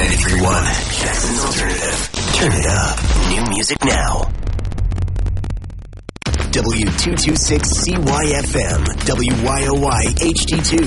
93.1, Jackson's Alternative. Turn it up. New music now. W226 CYFM, WYOY HD2.